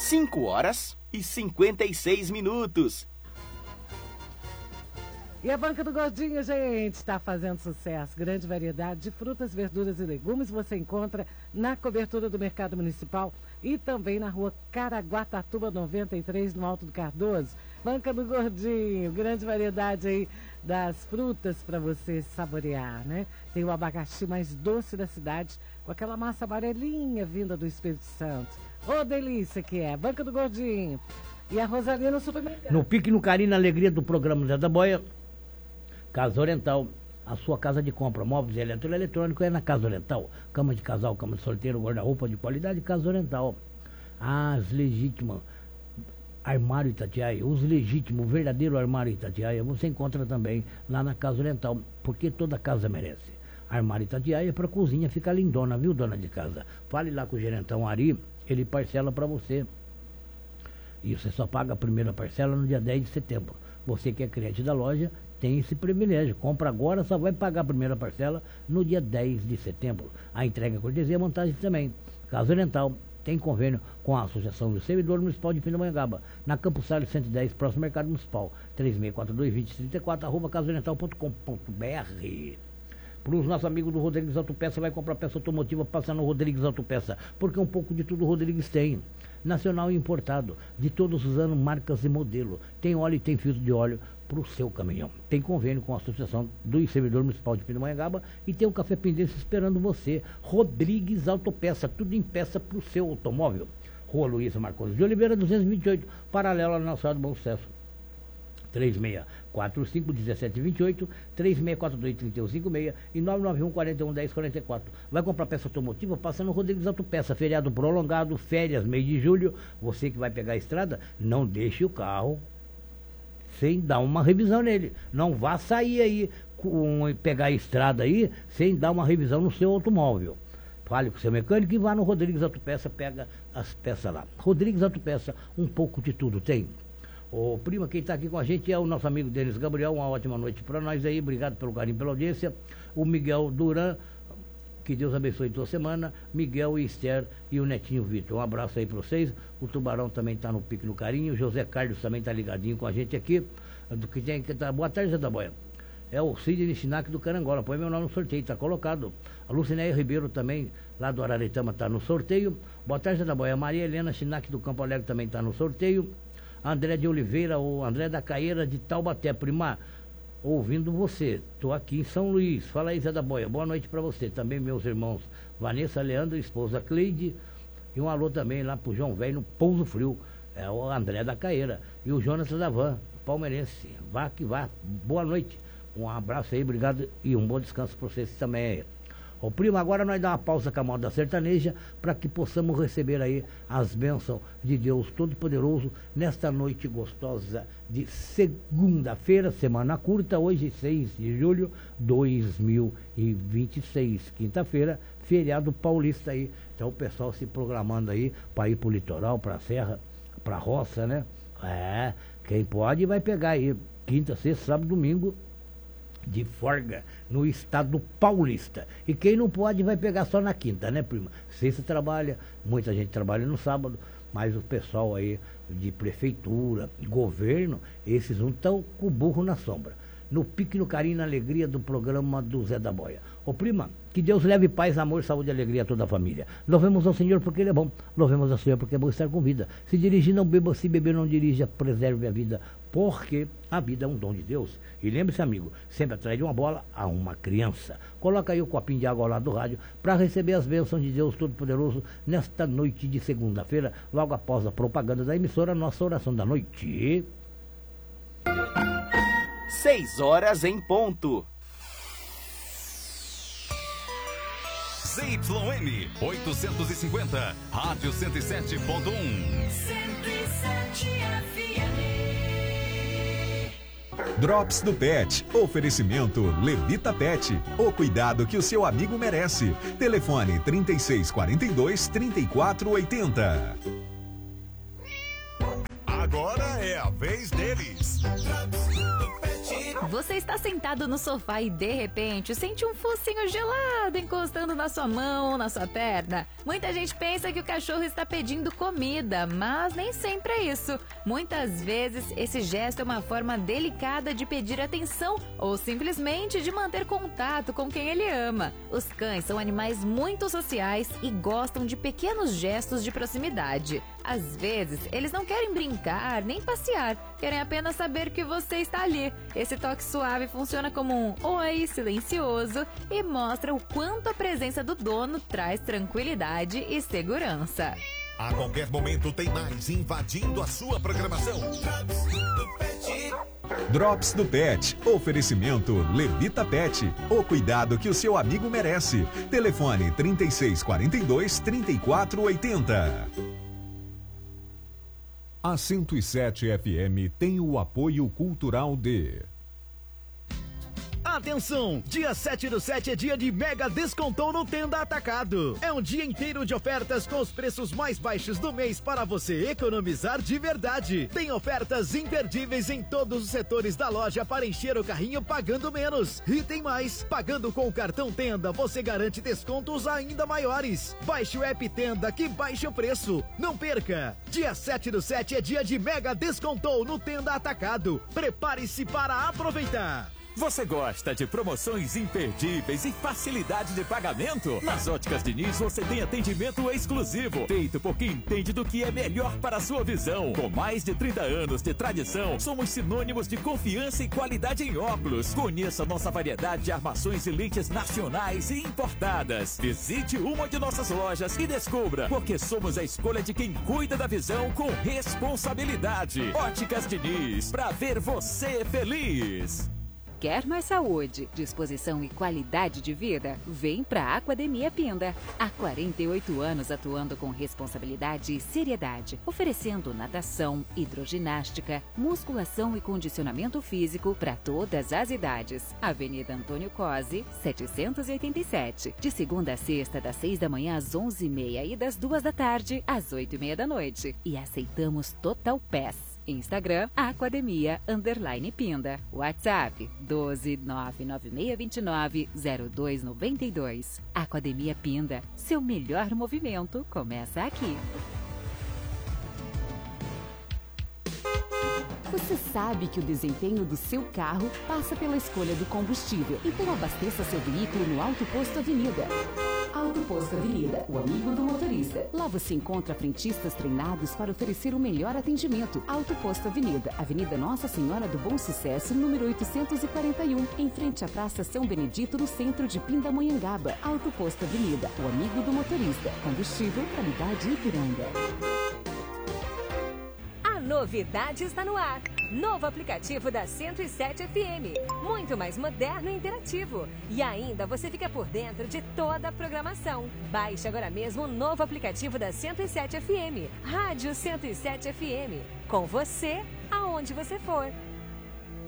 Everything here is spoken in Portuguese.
5h56. E a Banca do Gordinho, gente, está fazendo sucesso. Grande variedade de frutas, verduras e legumes você encontra na cobertura do Mercado Municipal e também na rua Caraguatatuba 93, no Alto do Cardoso. Banca do Gordinho, grande variedade aí das frutas para você saborear, né? Tem o abacaxi mais doce da cidade, com aquela massa amarelinha vinda do Espírito Santo. Ô, delícia que é! Banca do Gordinho. E a Rosalina no supermercado. No pique, no carinho, na alegria do programa Zé da Boia, Casa Oriental, a sua casa de compra, móveis e eletrônico é na Casa Oriental. Cama de casal, cama de solteiro, guarda-roupa de qualidade, Casa Oriental. As legítimas, armário Itatiaia, os legítimos, verdadeiro armário Itatiaia, você encontra também lá na Casa Oriental, porque toda casa merece. Armário Itatiaia para cozinha ficar lindona, viu, dona de casa? Fale lá com o gerentão Ari, ele parcela para você. E você só paga a primeira parcela no dia 10 de setembro. Você que é cliente da loja tem esse privilégio. Compra agora, só vai pagar a primeira parcela no dia 10 de setembro. A entrega é cortesia e a montagem também. Casa Oriental tem convênio com a Associação do Servidor Municipal de Pindamonhangaba, na Campos Salles 110, próximo Mercado Municipal, 3642-2034, @casooriental.com.br. Para os nossos amigos do Rodrigues Autopeça, vai comprar peça automotiva, passa no Rodrigues Autopeça, porque um pouco de tudo o Rodrigues tem. Nacional e importado, de todos os anos, marcas e modelo. Tem óleo e tem filtro de óleo para o seu caminhão. Tem convênio com a Associação do Servidor Municipal de Pindamonhangaba e tem o Café Pindense esperando você. Rodrigues Autopeça, tudo em peça para o seu automóvel. Rua Luísa Marcondes de Oliveira, 228, paralela ao Nossa Senhora do Bom Sucesso. 3645-1728, 3642-3156 e 991-41-1044. Vai comprar peça automotiva, passa no Rodrigues Autopeça. Feriado prolongado, férias, mês de julho. Você que vai pegar a estrada, não deixe o carro sem dar uma revisão nele. Não vá sair aí, pegar a estrada aí, sem dar uma revisão no seu automóvel. Fale com o seu mecânico e vá no Rodrigues Autopeça, pega as peças lá. Rodrigues Autopeça, um pouco de tudo tem. Ô, prima, quem está aqui com a gente é o nosso amigo Denis Gabriel. Uma ótima noite para nós aí. Obrigado pelo carinho, pela audiência. O Miguel Duran, que Deus abençoe toda semana. Miguel e Esther e o Netinho Vitor. Um abraço aí para vocês. O Tubarão também está no pique no carinho. O José Carlos também está ligadinho com a gente aqui. Boa tarde, Zé da Boia. É o Sidney Chinac do Carangola. Põe meu nome no sorteio, está colocado. A Lucinéia Ribeiro também, lá do Araretama, está no sorteio. Boa tarde, Zé da Boia. A Maria Helena Chinac do Campo Alegre também está no sorteio. André de Oliveira, o André da Caeira de Taubaté. Prima, ouvindo você, estou aqui em São Luís. Fala aí, Zé da Boia, boa noite para você. Também meus irmãos Vanessa, Leandro, esposa Cleide. E um alô também lá pro João Velho no Pouso Frio. É o André da Caeira. E o Jonas da Van, palmeirense. Vá que vá. Boa noite. Um abraço aí, obrigado e um bom descanso para vocês também aí. Ô primo, agora nós dá uma pausa com a moda sertaneja para que possamos receber aí as bênçãos de Deus Todo-Poderoso nesta noite gostosa de segunda-feira, semana curta, hoje 6 de julho de 2026, quinta-feira, feriado paulista aí. Então o pessoal se programando aí para ir pro litoral, pra serra, pra roça, né? É, quem pode vai pegar aí quinta, sexta, sábado, domingo de folga no estado paulista. E quem não pode vai pegar só na quinta, né, prima? Sexta trabalha, muita gente trabalha no sábado, mas o pessoal aí de prefeitura, governo, esses não estão com o burro na sombra. No pique, no carinho, na alegria do programa do Zé da Boia. Ô prima, que Deus leve paz, amor, saúde e alegria a toda a família. Louvemos ao Senhor porque Ele é bom. Louvemos ao Senhor porque é bom estar com vida. Se dirigir, não beba. Se beber, não dirija. Preserve a vida, porque a vida é um dom de Deus. E lembre-se, amigo, sempre atrás de uma bola há uma criança. Coloca aí o copinho de água ao lado do rádio para receber as bênçãos de Deus Todo-Poderoso nesta noite de segunda-feira, logo após a propaganda da emissora, nossa oração da noite. 6h em ponto. ZYN 850, Rádio 107.1. 107 FM. Drops do Pet. Oferecimento Levita Pet. O cuidado que o seu amigo merece. Telefone 3642-3480. Agora é a vez deles. Drops do Pet. Você está sentado no sofá e de repente sente um focinho gelado encostando na sua mão ou na sua perna. Muita gente pensa que o cachorro está pedindo comida, mas nem sempre é isso. Muitas vezes esse gesto é uma forma delicada de pedir atenção ou simplesmente de manter contato com quem ele ama. Os cães são animais muito sociais e gostam de pequenos gestos de proximidade. Às vezes, eles não querem brincar nem passear, querem apenas saber que você está ali. Esse toque suave funciona como um oi silencioso e mostra o quanto a presença do dono traz tranquilidade e segurança. A qualquer momento tem mais invadindo a sua programação. Drops do Pet. Oferecimento Levita Pet. O cuidado que o seu amigo merece. Telefone 3642-3480. A 107 FM tem o apoio cultural de... Atenção! Dia 7/7 é dia de mega descontão no Tenda Atacado. É um dia inteiro de ofertas com os preços mais baixos do mês para você economizar de verdade. Tem ofertas imperdíveis em todos os setores da loja para encher o carrinho pagando menos. E tem mais! Pagando com o cartão Tenda, você garante descontos ainda maiores. Baixe o app Tenda que baixa o preço. Não perca! Dia 7/7 é dia de mega descontão no Tenda Atacado. Prepare-se para aproveitar! Você gosta de promoções imperdíveis e facilidade de pagamento? Nas Óticas Diniz você tem atendimento exclusivo, feito por quem entende do que é melhor para a sua visão. Com mais de 30 anos de tradição, somos sinônimos de confiança e qualidade em óculos. Conheça nossa variedade de armações e lentes nacionais e importadas. Visite uma de nossas lojas e descubra, porque somos a escolha de quem cuida da visão com responsabilidade. Óticas Diniz, pra ver você feliz. Quer mais saúde, disposição e qualidade de vida? Vem para a Academia Pinda. Há 48 anos atuando com responsabilidade e seriedade, oferecendo natação, hidroginástica, musculação e condicionamento físico para todas as idades. Avenida Antônio Cosi, 787. De segunda a sexta, das 6 da manhã às 11h30 e das 2 da tarde às 8h30 da noite. E aceitamos Total Pass. Instagram, Academia_Pinda. WhatsApp, 12996290292. Academia Pinda, seu melhor movimento começa aqui. Você sabe que o desempenho do seu carro passa pela escolha do combustível, então abasteça seu veículo no Auto Posto Avenida. Auto Posto Avenida, o amigo do motorista. Lá você encontra frentistas treinados para oferecer o melhor atendimento. Auto Posto Avenida, Avenida Nossa Senhora do Bom Sucesso, número 841, em frente à Praça São Benedito, no centro de Pindamonhangaba. Auto Posto Avenida, o amigo do motorista. Combustível, qualidade Ipiranga. A novidade está no ar. Novo aplicativo da 107 FM. Muito mais moderno e interativo. E ainda você fica por dentro de toda a programação. Baixe agora mesmo o novo aplicativo da 107 FM. Rádio 107 FM. Com você, aonde você for.